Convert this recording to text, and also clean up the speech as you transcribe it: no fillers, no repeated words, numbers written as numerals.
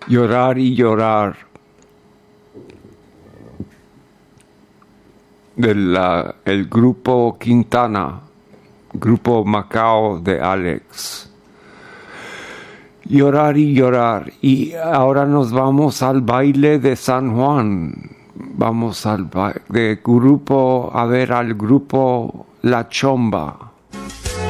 Llorar y llorar el grupo Quintana, grupo Macao de Alex. Llorar y llorar. Y ahora nos vamos al baile de San Juan. Vamos al grupo, a ver al grupo La Chomba.